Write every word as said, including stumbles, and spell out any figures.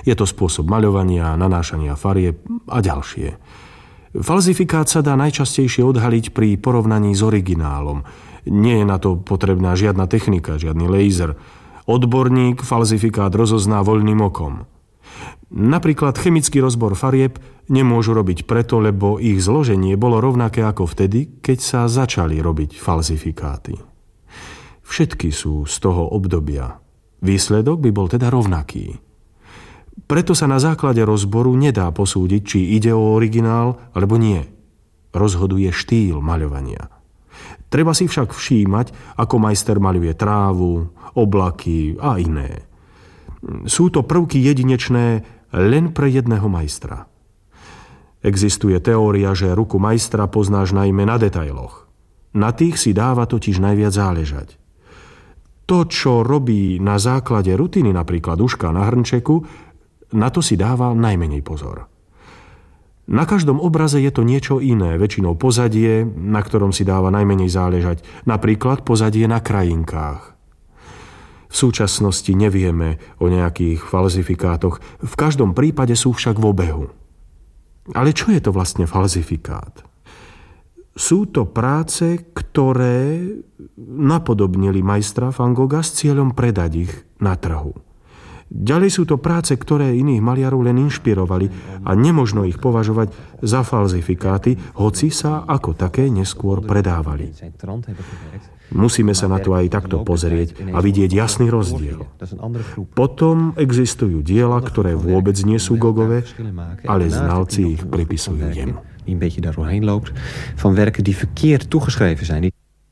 Je to spôsob maľovania, nanášania farieb a ďalšie. Falzifikát sa dá najčastejšie odhaliť pri porovnaní s originálom. Nie je na to potrebná žiadna technika, žiadny laser. Odborník falzifikát rozozná voľným okom. Napríklad chemický rozbor farieb nemôžu robiť preto, lebo ich zloženie bolo rovnaké ako vtedy, keď sa začali robiť falzifikáty. Všetky sú z toho obdobia. Výsledok by bol teda rovnaký. Preto sa na základe rozboru nedá posúdiť, či ide o originál alebo nie. Rozhoduje štýl maľovania. Treba si však všímať, ako majster maľuje trávu, oblaky a iné. Sú to prvky jedinečné len pre jedného majstra. Existuje teória, že ruku majstra poznáš najmä na detailoch. Na tých si dáva totiž najviac záležať. To, čo robí na základe rutiny, napríklad uška na hrnčeku, na to si dáva najmenej pozor. Na každom obraze je to niečo iné, väčšinou pozadie, na ktorom si dáva najmenej záležať, napríklad pozadie na krajinkách. V súčasnosti nevieme o nejakých falzifikátoch, v každom prípade sú však v obehu. Ale čo je to vlastne falzifikát? Sú to práce, ktoré napodobnili majstra Van Gogha s cieľom predať ich na trhu. Ďalej sú to práce, ktoré iných maliarov len inšpirovali a nemožno ich považovať za falzifikáty, hoci sa ako také neskôr predávali. Musíme sa na to aj takto pozrieť a vidieť jasný rozdiel. Potom existujú diela, ktoré vôbec nie sú Gogové, ale znalci ich pripisujú jemu. Die een beetje daar doorheen loopt, van werken die verkeerd toegeschreven zijn.